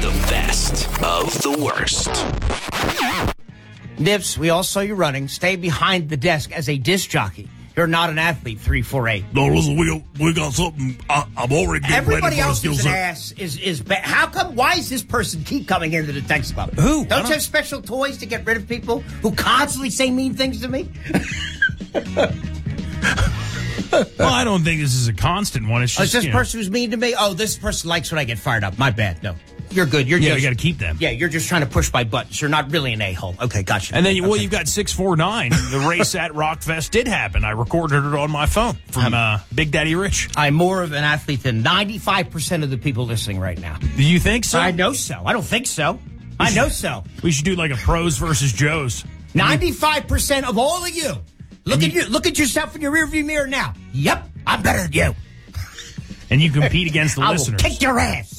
The best of the worst. Nips, we all saw you running. Stay behind the desk as a disc jockey. You're not an athlete, 348. No, listen, we got something. I'm already getting Everybody ready for else the who's skill an set. ass is bad. How come? Why does this person keep coming into the text club? Who? Don't you have special toys to get rid of people who constantly say mean things to me? Well, I don't think this is a constant one. It's just Is this person who's mean to me? Oh, this person likes when I get fired up. My bad. No. You're good. You're Yeah, just, you got to keep them. Yeah, you're just trying to push my buttons. You're not really an a-hole. Okay, gotcha. And then, okay. well, you've got 649. The race at Rockfest did happen. I recorded it on my phone from Big Daddy Rich. I'm more of an athlete than 95% of the people listening right now. Do you think so? I know so. I don't think so. I know so. We should do like a pros versus Joes. 95% of all of you. Look at yourself in your rearview mirror now. Yep, I'm better than you. And you compete against the I will listeners. kick your ass.